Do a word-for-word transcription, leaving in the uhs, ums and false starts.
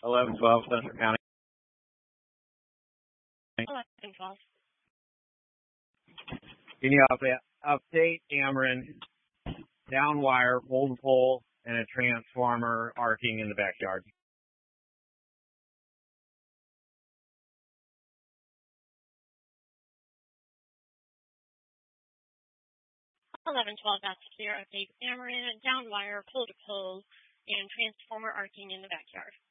eleven twelve Central County. eleven twelve. Can you update, update Ameren, down wire, pulled pole, and a transformer arcing in the backyard? eleven twelve, that's clear. Update Ameren, down wire, pulled pole, and transformer arcing in the backyard.